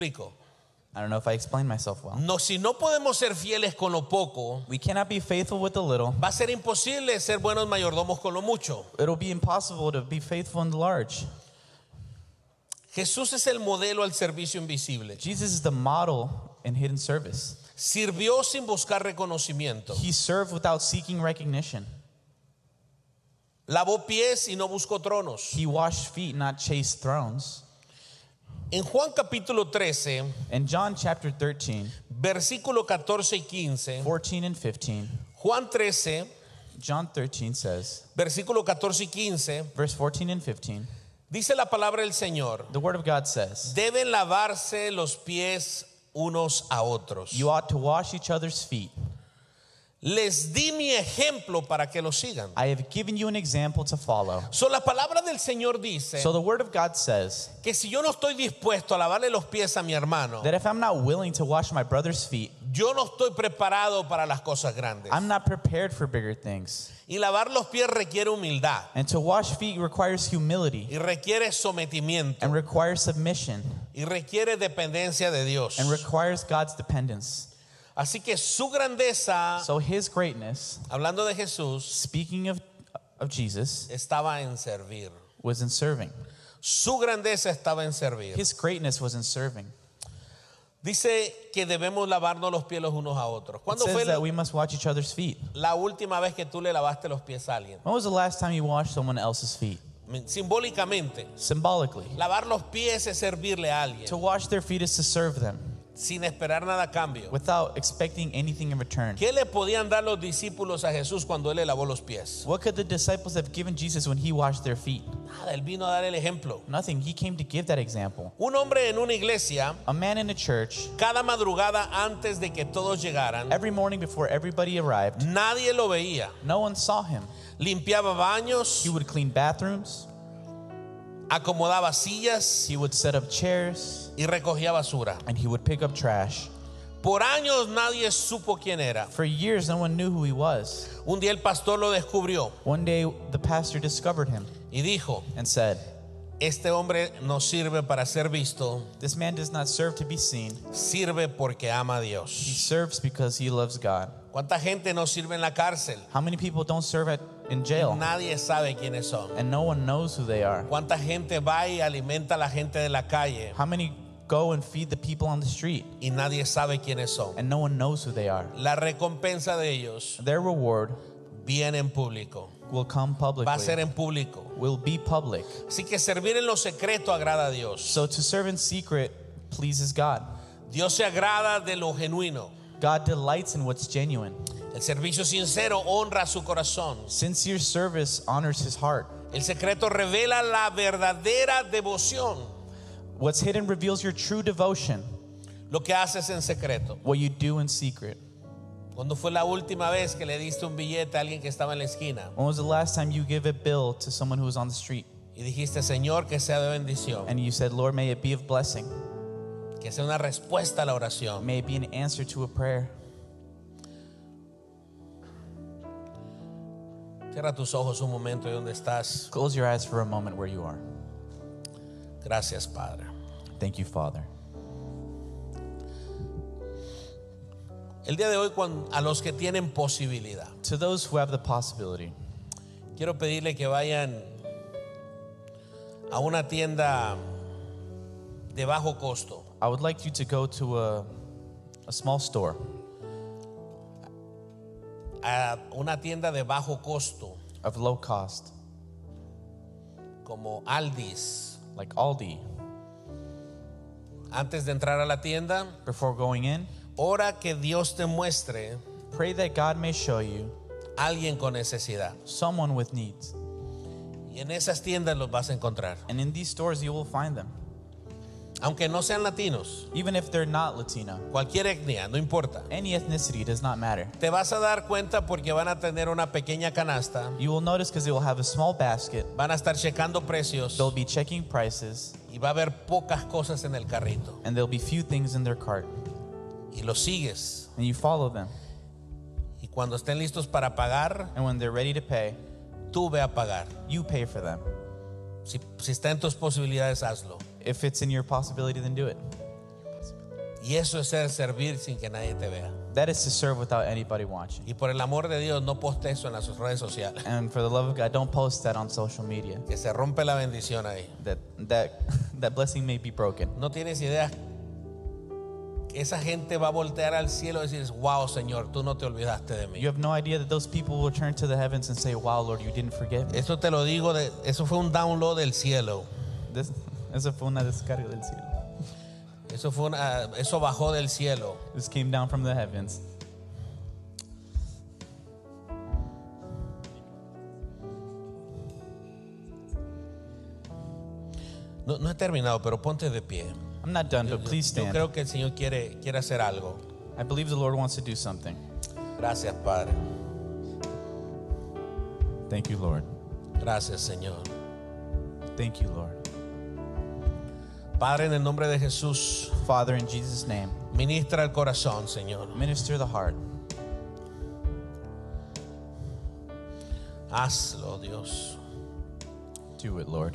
explico. I don't know if I explained myself well. No, si no podemos ser fieles con lo poco, We cannot be faithful with the little. va a ser imposible ser buenos mayordomos con lo mucho. It'll be impossible to be faithful in the large. Jesús es el modelo al servicio invisible. Jesus is the model in hidden service. Sirvió sin buscar reconocimiento. He served without seeking recognition. Lavó pies y no buscó tronos. He washed feet, not chased thrones. En Juan capítulo 13, In John chapter 13, versículo 14 y 15, 14 and 15, Juan 13, John 13 says, versículo 14 y 15, verse 14 and 15, dice la palabra del Señor: the word of God says, deben lavarse los pies unos a otros. you ought to wash each other's feet. Les di mi ejemplo para que lo sigan. I have given you an example to follow. So, la palabra del Señor dice So the word of God says que si yo no estoy dispuesto a lavarle los pies a mi hermano, that if I'm not willing to wash my brother's feet, yo no estoy preparado para las cosas grandes. I'm not prepared for bigger things. Y lavar los pies requiere humildad And to wash feet requires humility y requiere sometimiento and requires submission y requiere dependencia de Dios. and requires God's dependence. Así que su grandeza, So his greatness, hablando de Jesús, speaking of Jesus, estaba en servir. was in serving. Su grandeza estaba en servir. His greatness was in serving. Dice que debemos lavarnos los pies los unos a otros. It ¿Cuándo fue says that we must wash each other's feet. la última vez que tú le lavaste los pies a alguien? When was the last time you washed someone else's feet? Simbólicamente, Symbolically. lavar los pies es servirle a alguien To wash their feet is to serve them sin esperar nada a cambio. without expecting anything in return. ¿Qué le podían dar los discípulos a Jesús cuando él le lavó los pies? What could the disciples have given Jesus when he washed their feet? Nada, él vino a dar el ejemplo. Nothing. He came to give that example. Un hombre en una iglesia, A man in a church, cada madrugada antes de que todos llegaran, every morning before everybody arrived, nadie lo veía. no one saw him. Limpiaba baños, He would clean bathrooms, acomodaba sillas he would set up chairs, y recogía basura. and he would pick up trash. Por años nadie supo quién era. For years, no one knew who he was. Un día el pastor lo descubrió One day, the pastor discovered him y dijo: and said, este hombre no sirve para ser visto, this man does not serve to be seen. sirve porque ama a He Dios. serves because he loves God. ¿Cuánta gente no sirve en la cárcel? How many people don't serve in jail Nadie sabe quiénes son. and no one knows who they are? ¿Cuánta gente va y alimenta a la gente de la calle How many go and feed the people on the street y nadie sabe quiénes son? and no one knows who they are? La recompensa de ellos Their reward viene en público, will come va a ser publicly, en público. will be public. Así que servir en lo secreto agrada a Dios. So to serve in secret pleases God. Dios se agrada de lo genuino. God delights in what's genuine. El servicio sincero honra su corazón. Sincere service honors his heart. El secreto revela la verdadera devoción. What's hidden reveals your true devotion, Lo que haces en secreto. what you do in secret. ¿Cuándo fue la última vez que le diste un billete a alguien que estaba en la esquina When was the last time you gave a bill to someone who was on the street y dijiste: Señor, que sea de bendición, and you said, Lord, may it be of blessing, que sea una respuesta a la oración? may it be an answer to a prayer? Cierra tus ojos un momento y donde estás. Close your eyes for a moment where you are. Gracias, Padre. Thank you, Father. El día de hoy, a los que tienen posibilidad, To those who have the possibility, quiero pedirle que vayan a una tienda de bajo costo. I would like you to go to a small store, A una tienda de bajo costo of low cost, como Aldi's. like Aldi. Antes de entrar a la tienda, Before going in, ora que Dios te muestre pray that God may show you a alguien con necesidad. someone with needs. Y en esas tiendas los vas a encontrar. And in these stores, you will find them. Aunque no sean latinos, Even if they're not Latino, cualquier etnia, no importa. any ethnicity does not matter. Te vas a dar cuenta porque van a tener una pequeña canasta, You will notice because they will have a small basket. van a estar checando precios They'll be checking prices, y va a haber pocas cosas en el carrito. and there'll be few things in their cart. Y los sigues. And you follow them. Y cuando estén listos para pagar, And when they're ready to pay, tú ve a pagar. you pay for them. Si está en tus posibilidades, hazlo. If it's in your possibility, then do it. Y eso es servir sin que nadie te vea. That is to serve without anybody watching. Y por el amor de Dios, no poste eso en las redes sociales. And for the love of God, don't post that on social media. Que se rompe la bendición ahí. That blessing may be broken. No tienes idea. Esa gente va a voltear al cielo y decir, wow, Señor, tú no te olvidaste de mí. You have no idea that those people will turn to the heavens and say, wow, Lord, you didn't forget me. Eso te lo digo, eso fue un download del cielo. Esa fue una descarga del cielo. Eso bajó del cielo. This came down from the heavens. No he terminado, pero ponte de pie. I'm not done, but please Yo stand. creo que el Señor quiere hacer algo. I believe the Lord wants to do something. Gracias, Padre. Thank you, Lord. Gracias, Señor. Thank you, Lord. Padre, en el nombre de Jesús, Father, in Jesus' name, ministra el corazón, Señor. minister the heart. Hazlo, Dios. Do it, Lord.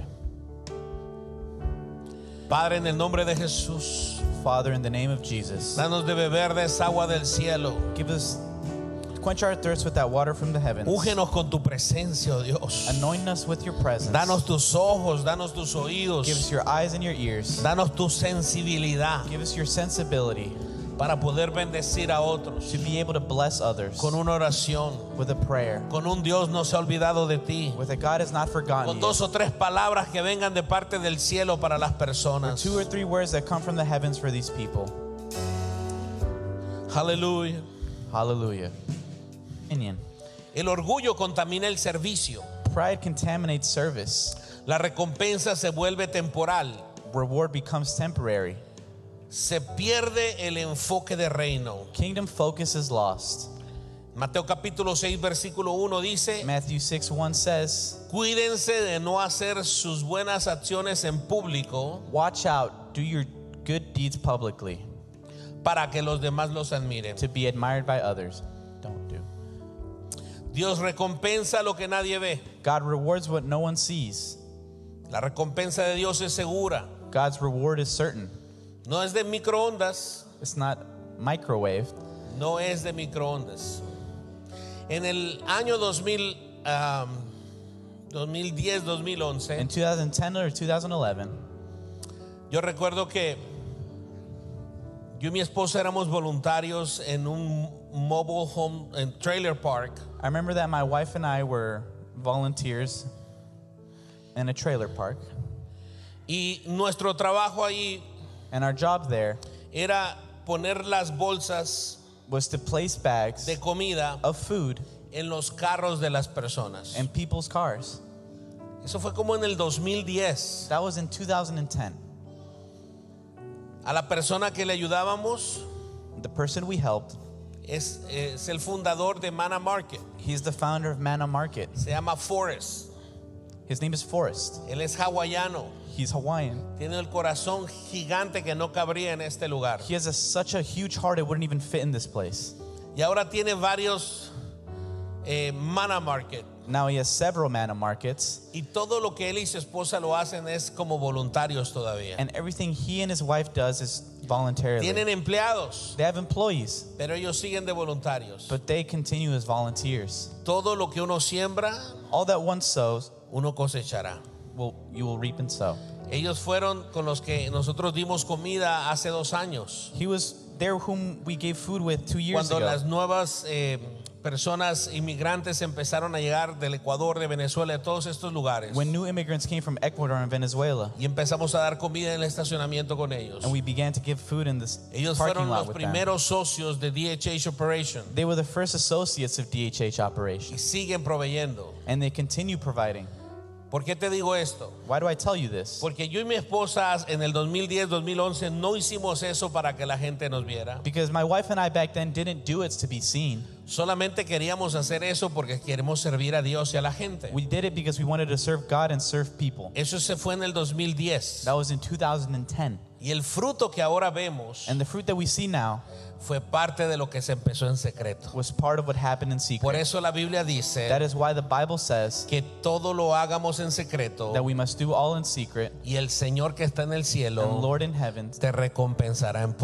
Padre, en el nombre de Jesús, Father, in the name of Jesus, danos de beber de esa agua del cielo. quench our thirst with that water from the heavens. Úngenos con tu presencia, oh Dios. Anoint us with your presence. Danos tus ojos, danos tus oídos. Give us your eyes and your ears. Danos tu sensibilidad Give us your sensibility para poder bendecir a otros to be able to bless others con una oración, with a prayer, con un Dios no se ha olvidado de ti, with a God has not forgotten con you. 2 o 3 palabras que vengan de parte del cielo para las personas. 2 or 3 words that come from the heavens for these people. Aleluya. Hallelujah. Opinion. El orgullo contamina el servicio. Pride contaminates service. La recompensa se vuelve temporal. Reward becomes temporary. Se pierde el enfoque de reino. Kingdom focus is lost. Mateo capítulo 6 versículo 1 dice: Matthew 6:1 says, cuídense de no hacer sus buenas acciones en público watch out, do your good deeds publicly para que los demás los admiren. to be admired by others. Don't do. Dios recompensa lo que nadie ve. God rewards what no one sees. La recompensa de Dios es segura. God's reward is certain. No es de microondas. It's not microwaved. No es de microondas. En el año 2010, 2011, In 2010 or 2011, yo recuerdo que yo y mi esposa éramos voluntarios en un mobile home, en trailer park. I remember that my wife and I were volunteers in a trailer park, Y nuestro trabajo ahí and our job there era poner las bolsas was to place bags de comida of food en los carros de las personas. in people's cars. Eso fue como en el 2010. That was in 2010. A la persona que le ayudábamos The person we helped, es el fundador de Mana Market. he's the founder of Manna Market. Se llama Forrest. His name is Forrest. Él es hawaiano. He's Hawaiian. Tiene el corazón gigante que no cabría en este lugar. He has such a huge heart it wouldn't even fit in this place. Y ahora tiene varios Mana Market. Now he has several Manna Markets, Y todo lo que él y su esposa lo hacen es como voluntarios todavía. and everything he and his wife does is voluntarily. Tienen empleados, They have employees, pero ellos siguen de voluntarios. but they continue as volunteers. Todo lo que uno siembra, All that one sows, uno cosechará. you will reap and sow. Ellos fueron con los que nosotros dimos comida hace 2 años. He was there whom we gave food with 2 years Cuando ago. las nuevas personas inmigrantes empezaron a llegar del Ecuador, de Venezuela, de todos estos lugares. When new immigrants came from Ecuador and Venezuela, Y empezamos a dar comida en el estacionamiento con ellos. and we began to give food in this Ellos parking fueron lot los with them. primeros socios de DHH Operation They were the first associates of DHH y operation, siguen proveyendo. and they continue providing. ¿Por qué te digo esto? Why do I tell you this? Porque yo y mi esposa en el 2010, 2011 no hicimos eso para que la gente nos viera. Because my wife and I back then didn't do it to be seen. Solamente queríamos hacer eso porque queremos servir a Dios y a la gente. We did it because we wanted to serve God and serve people. Eso se fue en el 2010. That was in 2010. Y el fruto que ahora vemos And the fruit that we see now fue parte de lo que se empezó en secreto. was part of what happened in Por secret. eso la Biblia dice That is why the Bible says que todo lo hagamos en secreto that we must do all in secret, y el Señor que está en el and the cielo Lord in heaven te recompensará en